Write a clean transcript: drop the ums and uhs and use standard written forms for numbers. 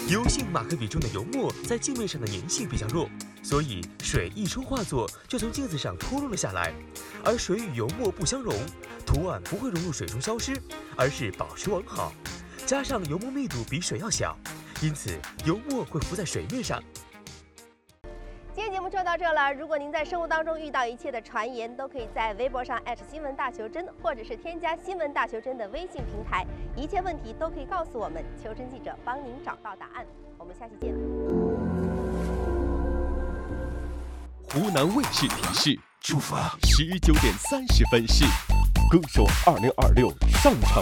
油性马克笔中的油墨在镜面上的粘性比较弱，所以水一冲画作就从镜子上脱落了下来。而水与油墨不相溶，图案不会融入水中消失，而是保持完好。加上油墨密度比水要小，因此油墨会浮在水面上。 今天节目就到这了。如果您在生活当中遇到一切的传言，都可以在微博上新闻大求真，或者是添加新闻大求真的微信平台，一切问题都可以告诉我们，求真记者帮您找到答案。我们下期见。 湖南卫视提示：出发19点30分是歌手2026上场。